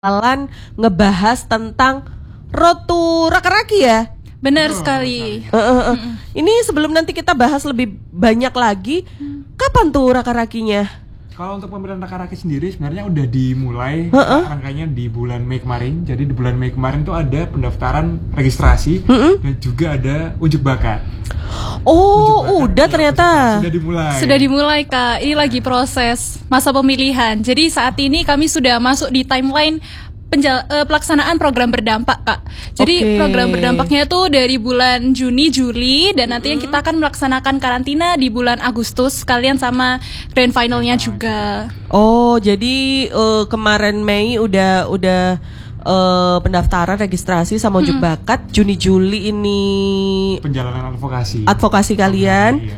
bakalan ngebahas tentang Road to Raka-Raki ya. Benar sekali. Ini sebelum nanti kita bahas lebih banyak lagi, kapan tuh Raka-Rakinya? Kalau untuk pemilihan Raka-Raki sendiri sebenarnya udah dimulai rangkaiannya di bulan Mei kemarin. Jadi di bulan Mei kemarin tuh ada pendaftaran registrasi dan juga ada ujuk bakat. Oh, Ujuk bakat, udah ya, ternyata. sudah dimulai. Sudah dimulai Kak. Ini lagi proses masa pemilihan. Jadi saat ini kami sudah masuk di timeline pelaksanaan program berdampak Kak. Jadi Oke. program berdampaknya tuh dari bulan Juni, Juli, dan nanti yang kita akan melaksanakan karantina di bulan Agustus sekalian sama grand finalnya juga. Oh, jadi kemarin Mei udah pendaftaran registrasi sama ujuk bakat. Juni Juli ini Penjalanan advokasi kalian. Iya.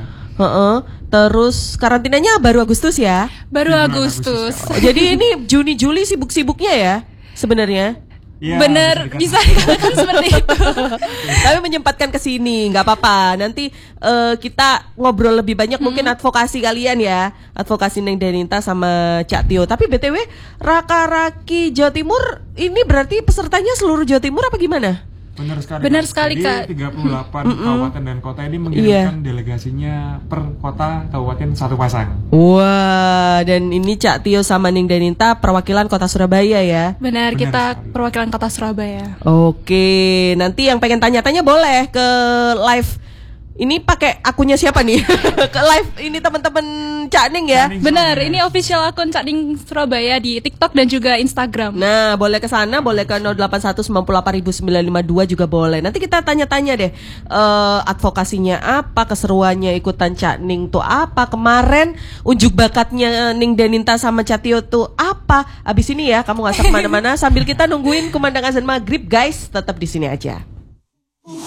Terus karantinanya baru Agustus ya. Baru Di bulan Agustus. Agustus, Jadi ini Juni Juli sibuk-sibuknya ya sebenarnya. Iya, Bener, bisa dikatakan seperti itu. Tapi menyempatkan ke sini, nggak apa-apa. Nanti kita ngobrol lebih banyak mungkin advokasi kalian ya, advokasi Neng Denita sama Cak Tio. Tapi BTW Raka-Raki Jawa Timur ini berarti pesertanya seluruh Jawa Timur apa gimana? Benar sekali, Kak. Jadi 38 kabupaten dan kota ini mengirimkan delegasinya per kota kabupaten satu pasang. Wah, dan ini Cak Tio sama Neng Denita perwakilan Kota Surabaya ya. Benar, Benar kita sekali. perwakilan kota Surabaya. Oke, nanti yang pengen tanya-tanya boleh ke live. Ini pakai akunnya siapa nih? Ke live ini teman-teman Cak Ning ya. Cak Ning. Benar, Surabaya. ini official akun Cak Ning Surabaya di TikTok dan juga Instagram. Nah, boleh ke sana, boleh ke 08198952 juga boleh. Nanti kita tanya-tanya deh, advokasinya apa, keseruannya ikutan Cak Ning tuh apa, kemarin unjuk bakatnya Ning Deninta sama Cak Tio tuh apa. Abis ini ya, kamu nggak usah kemana-mana sambil kita nungguin kumandang azan maghrib, guys, tetap di sini aja.